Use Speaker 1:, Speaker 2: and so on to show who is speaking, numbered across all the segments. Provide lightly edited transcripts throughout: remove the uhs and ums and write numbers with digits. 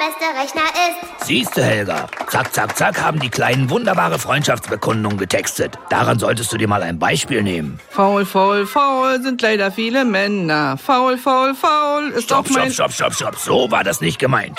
Speaker 1: allerbeste Rechner ist.
Speaker 2: Siehste, Helga, zack, zack, zack haben die Kleinen wunderbare Freundschaftsbekundungen getextet. Daran solltest du dir mal ein Beispiel nehmen.
Speaker 3: Faul, faul, faul sind leider viele Männer. Faul, faul, faul ist auch mein...
Speaker 2: Stopp. So war das nicht gemeint.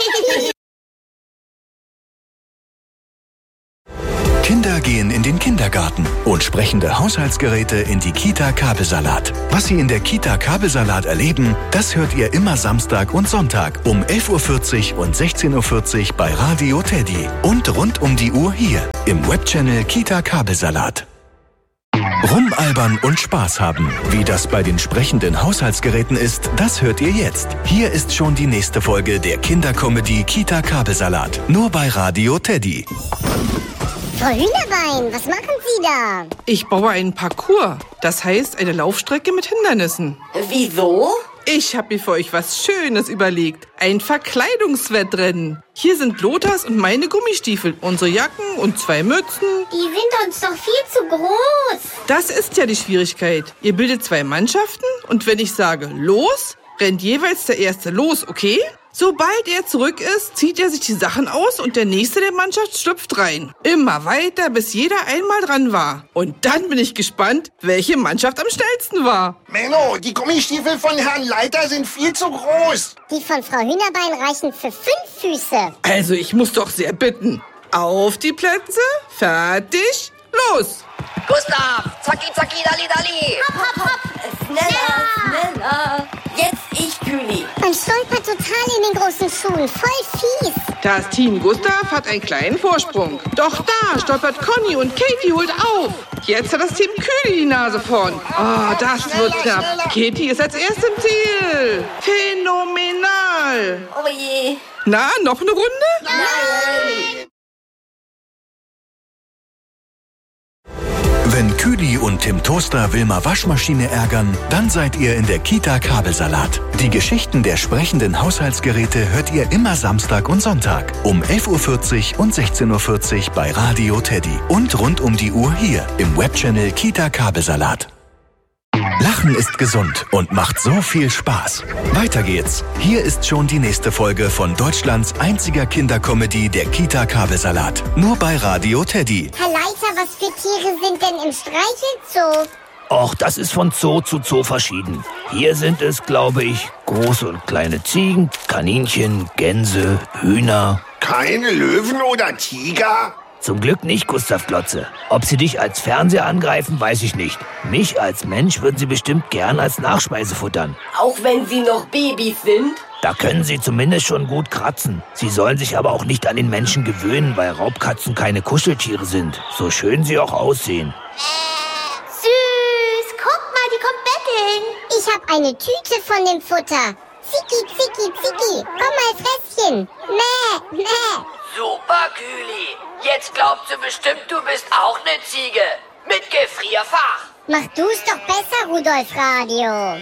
Speaker 4: Kinder gehen in den Kindergarten und sprechende Haushaltsgeräte in die Kita Kabelsalat. Was sie in der Kita Kabelsalat erleben, das hört ihr immer Samstag und Sonntag um 11.40 Uhr und 16.40 Uhr bei Radio Teddy. Und rund um die Uhr hier im Webchannel Kita Kabelsalat. Rumalbern und Spaß haben. Wie das bei den sprechenden Haushaltsgeräten ist, das hört ihr jetzt. Hier ist schon die nächste Folge der Kindercomedy Kita Kabelsalat. Nur bei Radio Teddy.
Speaker 5: Frau Hühnerbein, was machen Sie da?
Speaker 3: Ich baue einen Parcours. Das heißt, eine Laufstrecke mit Hindernissen.
Speaker 6: Wieso?
Speaker 3: Ich habe mir für euch was Schönes überlegt. Ein Verkleidungswettrennen. Hier sind Lothars und meine Gummistiefel, unsere Jacken und 2 Mützen.
Speaker 5: Die sind uns doch viel zu groß.
Speaker 3: Das ist ja die Schwierigkeit. Ihr bildet 2 Mannschaften und wenn ich sage los, rennt jeweils der Erste los, okay? Sobald er zurück ist, zieht er sich die Sachen aus und der Nächste der Mannschaft schlüpft rein. Immer weiter, bis jeder einmal dran war. Und dann bin ich gespannt, welche Mannschaft am schnellsten war.
Speaker 7: Menno, die Gummistiefel von Herrn Leiter sind viel zu groß.
Speaker 5: Die von Frau Hühnerbein reichen für 5 Füße.
Speaker 3: Also ich muss doch sehr bitten. Auf die Plätze, fertig, los!
Speaker 6: Gustav, zacki, zacki, dali, dali.
Speaker 5: Hopp, hopp, hopp.
Speaker 6: Schneller. Jetzt ich, Kühli.
Speaker 5: Man stolpert total in den großen Schuhen. Voll fies.
Speaker 3: Das Team Gustav hat einen kleinen Vorsprung. Doch da stolpert Conny und Katie holt auf. Jetzt hat das Team Kühli die Nase vorn. Oh, das wird knapp. Katie ist als Erste im Ziel. Phänomenal.
Speaker 6: Oh je.
Speaker 3: Na, noch eine Runde?
Speaker 6: Nein.
Speaker 4: Wenn Kühli und Tim Toaster Wilma Waschmaschine ärgern, dann seid ihr in der Kita Kabelsalat. Die Geschichten der sprechenden Haushaltsgeräte hört ihr immer Samstag und Sonntag um 11.40 Uhr und 16.40 Uhr bei Radio Teddy. Und rund um die Uhr hier im Webchannel Kita Kabelsalat. Lachen ist gesund und macht so viel Spaß. Weiter geht's. Hier ist schon die nächste Folge von Deutschlands einziger Kindercomedy, der Kita Kabelsalat. Nur bei Radio Teddy.
Speaker 5: Herr Leiter, was für Tiere sind denn im Streichelzoo?
Speaker 2: Och, das ist von Zoo zu Zoo verschieden. Hier sind es, glaube ich, große und kleine Ziegen, Kaninchen, Gänse, Hühner.
Speaker 7: Keine Löwen oder Tiger?
Speaker 2: Zum Glück nicht, Gustav Glotze. Ob sie dich als Fernseher angreifen, weiß ich nicht. Mich als Mensch würden sie bestimmt gern als Nachspeise futtern.
Speaker 6: Auch wenn sie noch Babys sind?
Speaker 2: Da können sie zumindest schon gut kratzen. Sie sollen sich aber auch nicht an den Menschen gewöhnen, weil Raubkatzen keine Kuscheltiere sind. So schön sie auch aussehen.
Speaker 5: Süß, guck mal, die kommt betteln. Ich hab eine Tüte von dem Futter. Zicki, zicki, zicki, komm mal Fresschen. Mäh, mäh.
Speaker 6: Super, Kühli. Jetzt glaubt sie bestimmt, du bist auch eine Ziege. Mit Gefrierfach.
Speaker 5: Mach du's doch besser, Rudolf Radio.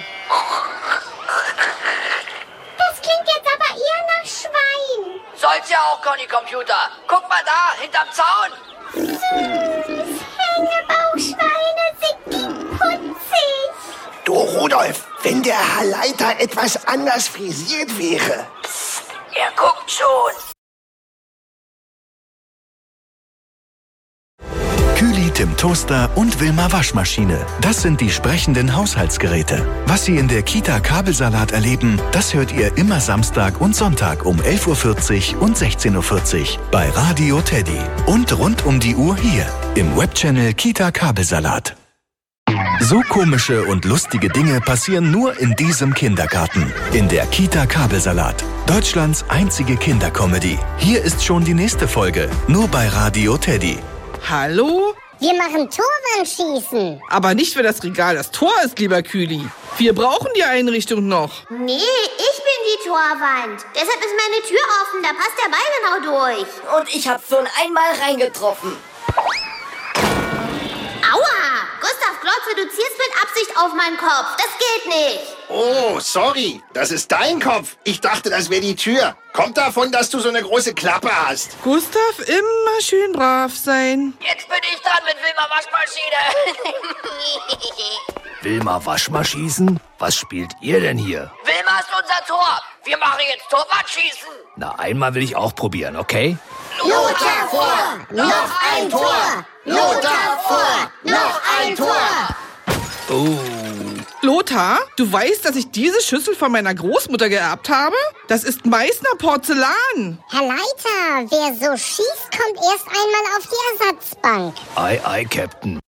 Speaker 5: Das klingt jetzt aber eher nach Schwein.
Speaker 6: Soll's ja auch, Conny Computer. Guck mal da, hinterm Zaun.
Speaker 5: Süß, Hängebauchschweine sind die putzig.
Speaker 7: Du, Rudolf, wenn der Herr Leiter etwas anders frisiert wäre.
Speaker 6: Psst, er guckt schon.
Speaker 4: Kühli, Tim Toaster und Wilma Waschmaschine. Das sind die sprechenden Haushaltsgeräte. Was sie in der Kita Kabelsalat erleben, das hört ihr immer Samstag und Sonntag um 11.40 Uhr und 16.40 Uhr bei Radio Teddy. Und rund um die Uhr hier im Webchannel Kita Kabelsalat. So komische und lustige Dinge passieren nur in diesem Kindergarten. In der Kita Kabelsalat. Deutschlands einzige Kindercomedy. Hier ist schon die nächste Folge. Nur bei Radio Teddy.
Speaker 3: Hallo?
Speaker 5: Wir machen Torwandschießen.
Speaker 3: Aber nicht, wenn das Regal das Tor ist, lieber Kühli. Wir brauchen die Einrichtung noch.
Speaker 1: Nee, ich bin die Torwand. Deshalb ist meine Tür offen, da passt der Ball genau durch.
Speaker 6: Und ich hab schon einmal reingetroffen.
Speaker 1: Aua! Gustav Glotze, du zielst mit Absicht auf meinen Kopf. Das geht nicht.
Speaker 7: Oh, sorry. Das ist dein Kopf. Ich dachte, das wäre die Tür. Kommt davon, dass du so eine große Klappe hast.
Speaker 3: Gustav, immer schön brav sein.
Speaker 6: Jetzt bin ich dran mit Wilma Waschmaschine.
Speaker 2: Wilma Waschmaschinen? Was spielt ihr denn hier?
Speaker 6: Wilma ist unser Tor. Wir machen jetzt Torwartschießen.
Speaker 2: Na, einmal will ich auch probieren, okay?
Speaker 5: Lothar vor! Noch ein Tor! Lothar vor! Noch ein Tor!
Speaker 2: Oh.
Speaker 3: Lothar, du weißt, dass ich diese Schüssel von meiner Großmutter geerbt habe? Das ist Meißner Porzellan.
Speaker 5: Herr Leiter, wer so schießt, kommt erst einmal auf die Ersatzbank.
Speaker 2: Ei, ei, Captain.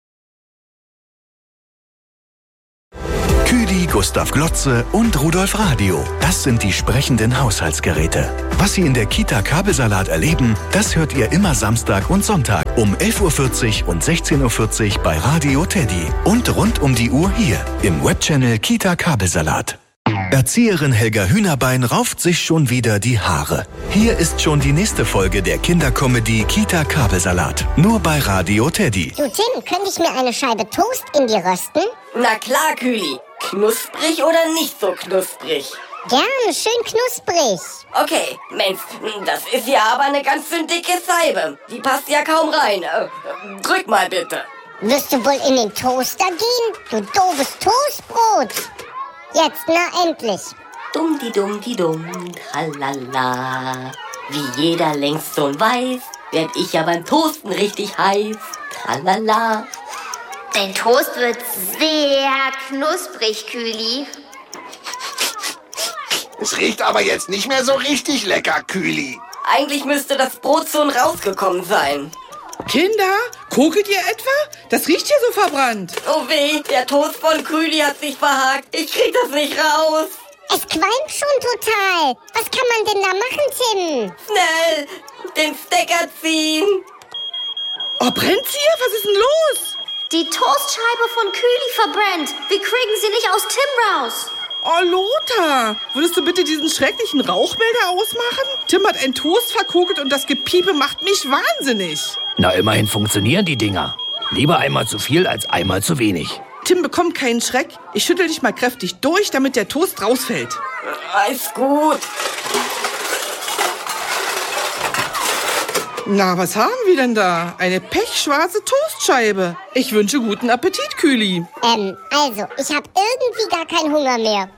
Speaker 4: Küdi, Gustav Glotze und Rudolf Radio. Das sind die sprechenden Haushaltsgeräte. Was Sie in der Kita Kabelsalat erleben, das hört ihr immer Samstag und Sonntag um 11.40 Uhr und 16.40 Uhr bei Radio Teddy. Und rund um die Uhr hier im Webchannel Kita Kabelsalat. Erzieherin Helga Hühnerbein rauft sich schon wieder die Haare. Hier ist schon die nächste Folge der Kindercomedy Kita Kabelsalat. Nur bei Radio Teddy.
Speaker 5: Du Tim, könnte ich mir eine Scheibe Toast in die rösten?
Speaker 8: Na klar, Kühli. Knusprig oder nicht so knusprig?
Speaker 5: Gerne, schön knusprig.
Speaker 8: Okay, Mensch, das ist ja aber eine ganz schön dicke Scheibe. Die passt ja kaum rein. Drück mal bitte.
Speaker 5: Wirst du wohl in den Toaster gehen, du doofes Toastbrot? Jetzt, na endlich.
Speaker 8: Dumm, tralala. Wie jeder längst schon weiß, werd ich ja beim Toasten richtig heiß. Tralala.
Speaker 1: Dein Toast wird sehr knusprig, Kühli.
Speaker 7: Es riecht aber jetzt nicht mehr so richtig lecker, Kühli.
Speaker 8: Eigentlich müsste das Brot schon rausgekommen sein.
Speaker 3: Kinder, kokelt ihr etwa? Das riecht hier so verbrannt.
Speaker 8: Oh weh, der Toast von Kühli hat sich verhakt. Ich krieg das nicht raus.
Speaker 5: Es qualmt schon total. Was kann man denn da machen, Tim?
Speaker 8: Schnell, den Stecker ziehen.
Speaker 3: Oh, brennt's hier? Was ist denn los?
Speaker 1: Die Toastscheibe von Kühli verbrennt. Wir kriegen sie nicht aus Tim raus.
Speaker 3: Oh, Lothar, würdest du bitte diesen schrecklichen Rauchmelder ausmachen? Tim hat einen Toast verkokelt und das Gepiepe macht mich wahnsinnig.
Speaker 2: Na, immerhin funktionieren die Dinger. Lieber einmal zu viel als einmal zu wenig.
Speaker 3: Tim bekommt keinen Schreck. Ich schüttel dich mal kräftig durch, damit der Toast rausfällt.
Speaker 8: Ist gut.
Speaker 3: Na, was haben wir denn da? Eine pechschwarze Toastscheibe. Ich wünsche guten Appetit, Kühli.
Speaker 5: Also, ich habe irgendwie gar keinen Hunger mehr.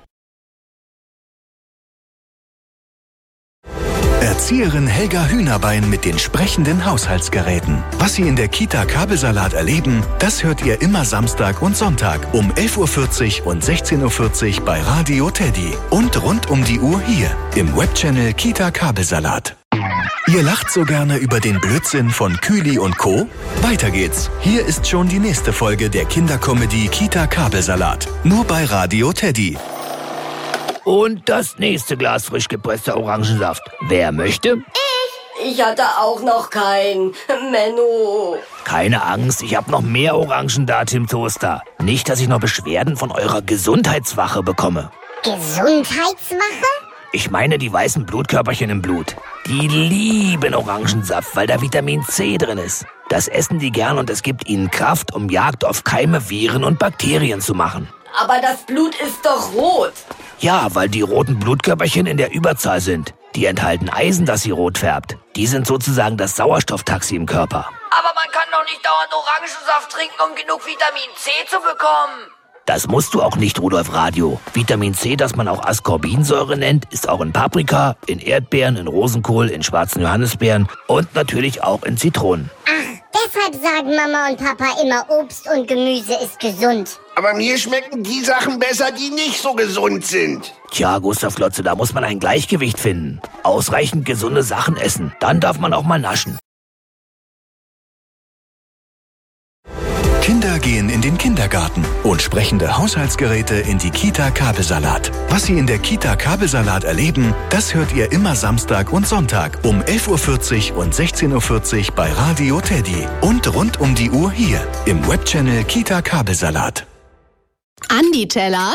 Speaker 4: Erzieherin Helga Hühnerbein mit den sprechenden Haushaltsgeräten. Was Sie in der Kita Kabelsalat erleben, das hört ihr immer Samstag und Sonntag um 11.40 Uhr und 16.40 Uhr bei Radio Teddy. Und rund um die Uhr hier im Webchannel Kita Kabelsalat. Ihr lacht so gerne über den Blödsinn von Kühli und Co.? Weiter geht's. Hier ist schon die nächste Folge der Kindercomedy Kita Kabelsalat. Nur bei Radio Teddy.
Speaker 2: Und das nächste Glas frisch gepresster Orangensaft. Wer möchte?
Speaker 8: Ich hatte auch noch keinen. Menno.
Speaker 2: Keine Angst, ich habe noch mehr Orangen da, Tim Toaster. Nicht, dass ich noch Beschwerden von eurer Gesundheitswache bekomme.
Speaker 5: Gesundheitswache?
Speaker 2: Ich meine die weißen Blutkörperchen im Blut. Die lieben Orangensaft, weil da Vitamin C drin ist. Das essen die gern und es gibt ihnen Kraft, um Jagd auf Keime, Viren und Bakterien zu machen.
Speaker 8: Aber das Blut ist doch rot.
Speaker 2: Ja, weil die roten Blutkörperchen in der Überzahl sind. Die enthalten Eisen, das sie rot färbt. Die sind sozusagen das Sauerstofftaxi im Körper.
Speaker 6: Aber man kann doch nicht dauernd Orangensaft trinken, um genug Vitamin C zu bekommen.
Speaker 2: Das musst du auch nicht, Rudolf Radio. Vitamin C, das man auch Ascorbinsäure nennt, ist auch in Paprika, in Erdbeeren, in Rosenkohl, in schwarzen Johannisbeeren und natürlich auch in Zitronen.
Speaker 5: Ach, deshalb sagen Mama und Papa immer, Obst und Gemüse ist gesund.
Speaker 7: Aber mir schmecken die Sachen besser, die nicht so gesund sind.
Speaker 2: Tja, Gustav Glotze, da muss man ein Gleichgewicht finden. Ausreichend gesunde Sachen essen. Dann darf man auch mal naschen.
Speaker 4: Kinder gehen in den Kindergarten und sprechende Haushaltsgeräte in die Kita Kabelsalat. Was Sie in der Kita Kabelsalat erleben, das hört ihr immer Samstag und Sonntag um 11.40 Uhr und 16.40 Uhr bei Radio Teddy. Und rund um die Uhr hier im Webchannel Kita Kabelsalat.
Speaker 9: Andi Teller.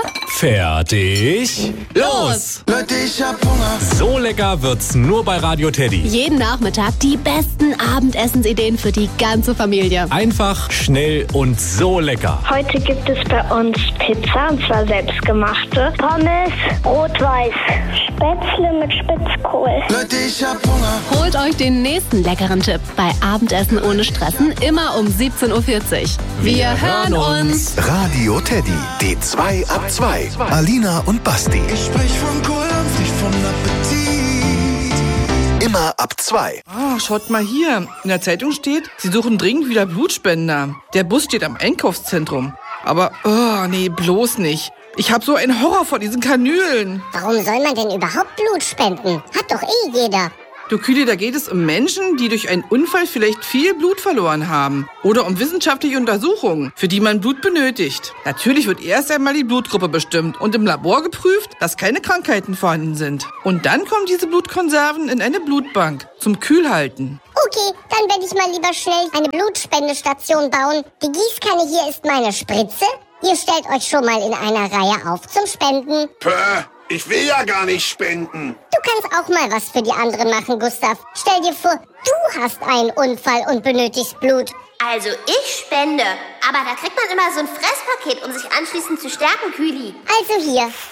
Speaker 10: Fertig. Los!
Speaker 11: Leute, ich hab Hunger.
Speaker 10: So lecker wird's nur bei Radio Teddy.
Speaker 9: Jeden Nachmittag die besten Abendessensideen für die ganze Familie.
Speaker 10: Einfach, schnell und so lecker.
Speaker 12: Heute gibt es bei uns Pizza, und zwar selbstgemachte. Pommes, rot-weiß, Spätzle mit Spitzkohl.
Speaker 11: Leute, ich hab Hunger.
Speaker 9: Holt euch den nächsten leckeren Tipp bei Abendessen ohne Stressen, immer um 17.40 Uhr. Wir hören uns.
Speaker 4: Radio Teddy, die 2 ab 2. Alina und Basti.
Speaker 11: Ich sprech von Kohldampf, nicht von Appetit.
Speaker 4: Immer ab 2.
Speaker 3: Ah, schaut mal hier. In der Zeitung steht, sie suchen dringend wieder Blutspender. Der Bus steht am Einkaufszentrum. Aber, nee, bloß nicht. Ich habe so einen Horror vor diesen Kanülen.
Speaker 5: Warum soll man denn überhaupt Blut spenden? Hat doch jeder.
Speaker 3: Du Kühle, da geht es um Menschen, die durch einen Unfall vielleicht viel Blut verloren haben. Oder um wissenschaftliche Untersuchungen, für die man Blut benötigt. Natürlich wird erst einmal die Blutgruppe bestimmt und im Labor geprüft, dass keine Krankheiten vorhanden sind. Und dann kommen diese Blutkonserven in eine Blutbank zum Kühlhalten.
Speaker 5: Okay, dann werde ich mal lieber schnell eine Blutspendestation bauen. Die Gießkanne hier ist meine Spritze. Ihr stellt euch schon mal in einer Reihe auf zum Spenden.
Speaker 7: Ich will ja gar nicht spenden.
Speaker 5: Du kannst auch mal was für die anderen machen, Gustav. Stell dir vor, du hast einen Unfall und benötigst Blut.
Speaker 1: Also ich spende, aber da kriegt man immer so ein Fresspaket, um sich anschließend zu stärken, Kühli.
Speaker 5: Also hier, 1,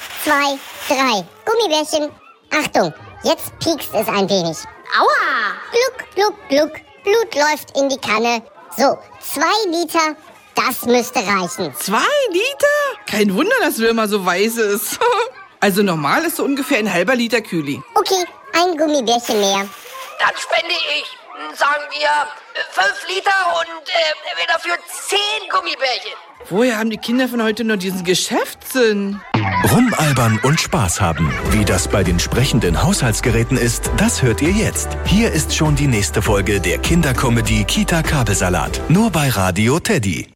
Speaker 5: 2, 3. Gummibärchen. Achtung, jetzt piekst es ein wenig.
Speaker 1: Aua!
Speaker 5: Gluck, gluck, gluck. Blut läuft in die Kanne. So, 2 Liter, das müsste reichen.
Speaker 3: 2 Liter? Kein Wunder, dass Wilma so weiß ist. Also normal ist so ungefähr ein halber Liter Kühli.
Speaker 5: Okay, ein Gummibärchen mehr.
Speaker 6: Dann spende ich, sagen wir, 5 Liter und wir dafür 10 Gummibärchen.
Speaker 3: Woher haben die Kinder von heute nur diesen Geschäftssinn?
Speaker 4: Rumalbern und Spaß haben. Wie das bei den sprechenden Haushaltsgeräten ist, das hört ihr jetzt. Hier ist schon die nächste Folge der Kindercomedy Kita Kabelsalat. Nur bei Radio Teddy.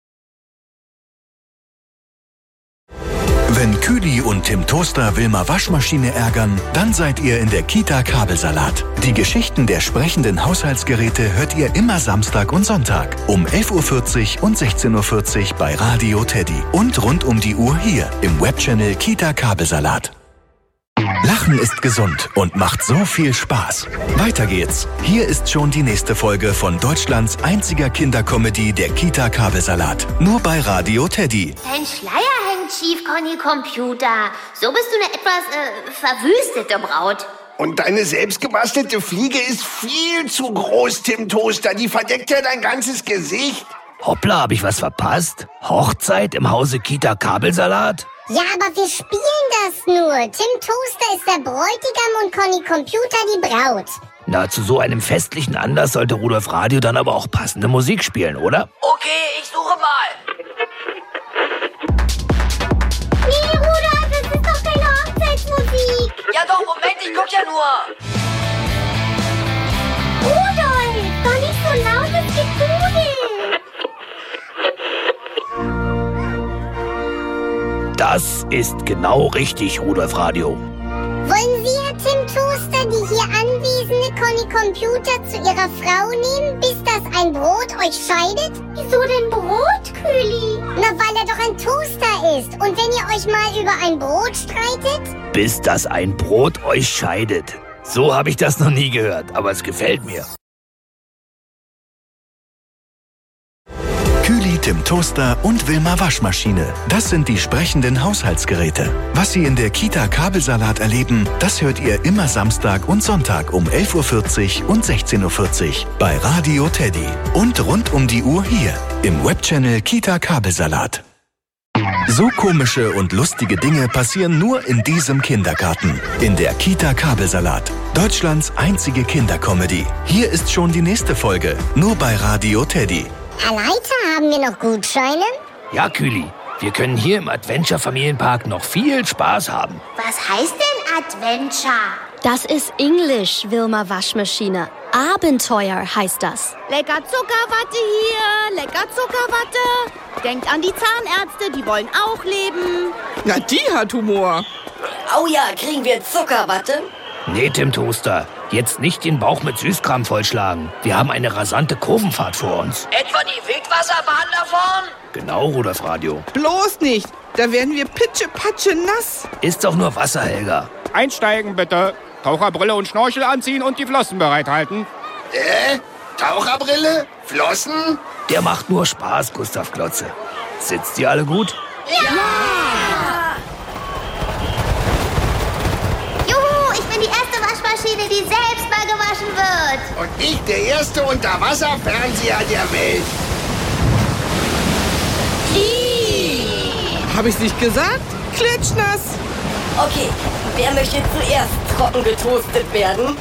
Speaker 4: Wenn Kühli und Tim Toaster Wilma Waschmaschine ärgern, dann seid ihr in der Kita Kabelsalat. Die Geschichten der sprechenden Haushaltsgeräte hört ihr immer Samstag und Sonntag um 11.40 Uhr und 16.40 Uhr bei Radio Teddy. Und rund um die Uhr hier im Webchannel Kita Kabelsalat. Lachen ist gesund und macht so viel Spaß. Weiter geht's. Hier ist schon die nächste Folge von Deutschlands einziger Kindercomedy, der Kita Kabelsalat. Nur bei Radio Teddy.
Speaker 1: Dein Schleier hängt schief, Conny Computer. So bist du eine etwas verwüstete Braut.
Speaker 7: Und deine selbstgebastelte Fliege ist viel zu groß, Tim Toaster. Die verdeckt ja dein ganzes Gesicht.
Speaker 2: Hoppla, hab ich was verpasst? Hochzeit im Hause Kita Kabelsalat?
Speaker 5: Ja, aber wir spielen das nur. Tim Toaster ist der Bräutigam und Conny Computer die Braut.
Speaker 2: Na, zu so einem festlichen Anlass sollte Rudolf Radio dann aber auch passende Musik spielen, oder?
Speaker 6: Okay, ich suche mal.
Speaker 5: Nee, Rudolf, das ist doch keine Hochzeitsmusik.
Speaker 6: Ja doch, Moment, ich guck ja nur.
Speaker 5: Rudolf, doch nicht so lautes Gedudel.
Speaker 2: Das ist genau richtig, Rudolf Radio.
Speaker 5: Wollen Sie, Herr Tim Toaster, die hier anwesende Conny Computer zu Ihrer Frau nehmen, bis das ein Brot euch scheidet? Wieso denn Brot, Kühli? Na, weil er doch ein Toaster ist. Und wenn ihr euch mal über ein Brot streitet?
Speaker 2: Bis das ein Brot euch scheidet. So habe ich das noch nie gehört, aber es gefällt mir.
Speaker 4: Kühli, Tim Toaster und Wilma Waschmaschine. Das sind die sprechenden Haushaltsgeräte. Was Sie in der Kita Kabelsalat erleben, das hört ihr immer Samstag und Sonntag um 11.40 Uhr und 16.40 Uhr bei Radio Teddy. Und rund um die Uhr hier im Webchannel Kita Kabelsalat. So komische und lustige Dinge passieren nur in diesem Kindergarten. In der Kita Kabelsalat. Deutschlands einzige Kindercomedy. Hier ist schon die nächste Folge. Nur bei Radio Teddy.
Speaker 5: Herr Leiter, haben wir noch Gutscheine?
Speaker 2: Ja, Kühli, wir können hier im Adventure Familienpark noch viel Spaß haben.
Speaker 1: Was heißt denn Adventure?
Speaker 9: Das ist Englisch, Wilma Waschmaschine. Abenteuer heißt das.
Speaker 13: Lecker Zuckerwatte hier, lecker Zuckerwatte. Denkt an die Zahnärzte, die wollen auch leben.
Speaker 3: Na, die hat Humor.
Speaker 8: Oh ja, kriegen wir Zuckerwatte?
Speaker 2: Nee, Tim Toaster, jetzt nicht den Bauch mit Süßkram vollschlagen. Wir haben eine rasante Kurvenfahrt vor uns.
Speaker 6: Etwa die Wildwasserbahn da vorn?
Speaker 2: Genau, Rudolf Radio.
Speaker 3: Bloß nicht. Da werden wir pitschepatsche nass.
Speaker 2: Ist doch nur Wasser, Helga.
Speaker 14: Einsteigen bitte. Taucherbrille und Schnorchel anziehen und die Flossen bereithalten.
Speaker 7: Taucherbrille? Flossen?
Speaker 2: Der macht nur Spaß, Gustav Klotze. Sitzt ihr alle gut?
Speaker 1: Ja! Juhu, ich bin die erste Waschmaschine, die selbst mal gewaschen wird.
Speaker 7: Und ich der erste Unterwasserfernseher der Welt.
Speaker 3: Hab ich's nicht gesagt? Klitschnass.
Speaker 8: Okay, wer möchte zuerst trocken getoastet werden?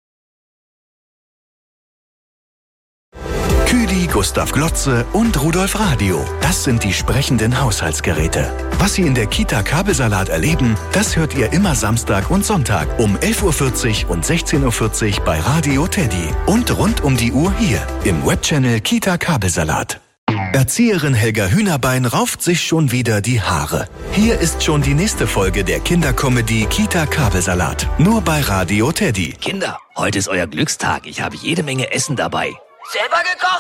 Speaker 4: Küdi, Gustav Glotze und Rudolf Radio. Das sind die sprechenden Haushaltsgeräte. Was Sie in der Kita Kabelsalat erleben, das hört ihr immer Samstag und Sonntag um 11.40 Uhr und 16.40 Uhr bei Radio Teddy. Und rund um die Uhr hier im Webchannel Kita Kabelsalat. Erzieherin Helga Hühnerbein rauft sich schon wieder die Haare. Hier ist schon die nächste Folge der Kindercomedy Kita Kabelsalat. Nur bei Radio Teddy.
Speaker 2: Kinder, heute ist euer Glückstag. Ich habe jede Menge Essen dabei.
Speaker 6: Selber gekocht